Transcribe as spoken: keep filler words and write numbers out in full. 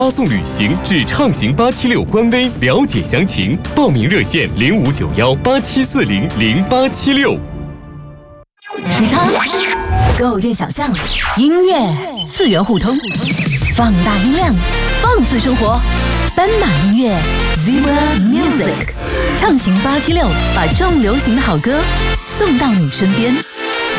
发送旅行至畅行八七六官微了解详情，报名热线零五九幺八七四零零八七六。 时差构建想象，音乐次元互通，放大音量，放肆生活。斑马音乐 Zebra Music， 畅行八七六，把重流行的好歌送到你身边。